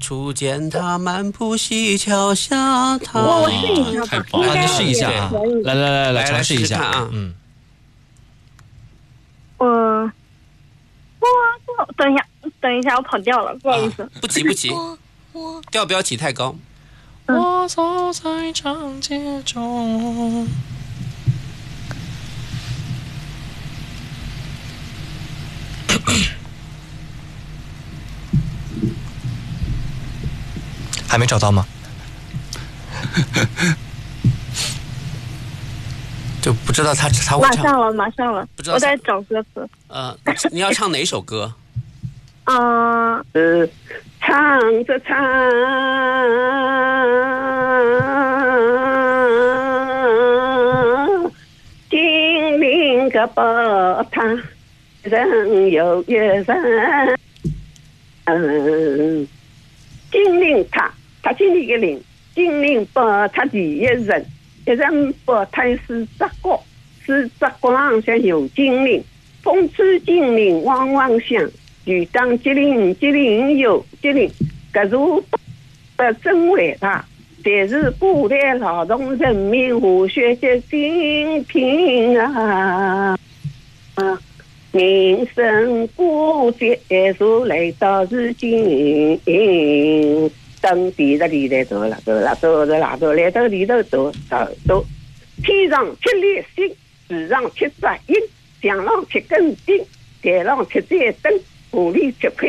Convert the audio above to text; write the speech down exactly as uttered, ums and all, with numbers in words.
初见他漫步西桥下，他我我试一下吧， 太棒了，你试一下啊！来来来来，尝试一下啊！ 嗯， 我我我等一下，等一下，我跑调了，不好意思。 啊、不急不急，调不要起太高。 嗯、 我走在长街中。还没找到吗？ 就不知道他他会唱。 马上了，马上了，我在找歌词。 呃，你要唱哪首歌？ 啊、呃，唱着唱，金陵个宝塔，人有月人。嗯，金陵塔，塔金陵个陵，金陵宝塔第一人，一人宝塔是泽国，是泽光像有金陵，风吹金陵汪汪响，雨当吉林吉林有吉林，搿座的真伟大，这是古代劳动人民武学的精品啊！啊，民生古结束来到如今，等地的里来多了多了多了啦多来到里头多少多，天上七粒星，地上七只鹰，墙上七根钉，台上七盏灯，屋里七块。